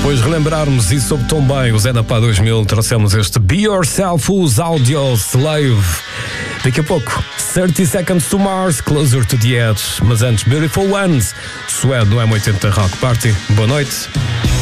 Depois de relembrarmos e soube tão bem o Zé da Pá 2000, trouxemos este Be Yourself, os Audio Slave. Daqui a pouco, 30 Seconds to Mars, Closer to the Edge. Mas antes, Beautiful Ones, Suede no M80 Rock Party. Boa noite.